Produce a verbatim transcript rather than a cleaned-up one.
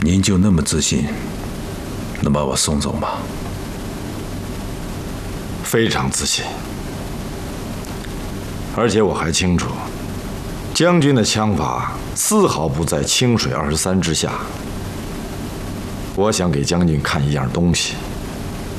您就那么自信，能把我送走吗？ 非常自信，而且我还清楚，将军的枪法丝毫不在清水二十三之下。我想给将军看一样东西。